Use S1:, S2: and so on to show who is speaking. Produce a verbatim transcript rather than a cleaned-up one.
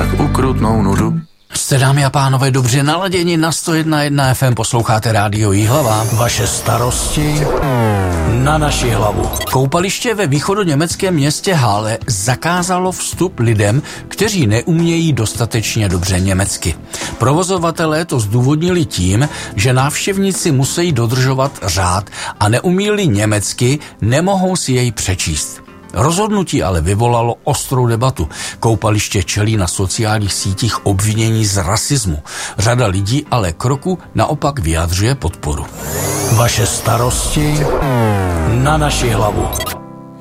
S1: tak ukrutnou nudu.
S2: Jste, dámy a pánové, dobře naladěni na sto jedna celá jedna ef em, posloucháte rádio Jihlava. Vaše starosti na naši hlavu. Koupaliště ve východoněmeckém městě Halle zakázalo vstup lidem, kteří neumějí dostatečně dobře německy. Provozovatelé to zdůvodnili tím, že návštěvníci musí dodržovat řád a neumí-li německy, nemohou si jej přečíst. Rozhodnutí ale vyvolalo ostrou debatu. Koupaliště čelí na sociálních sítích obvinění z rasismu. Řada lidí ale kroku naopak vyjadřuje podporu. Vaše starosti na naši hlavu.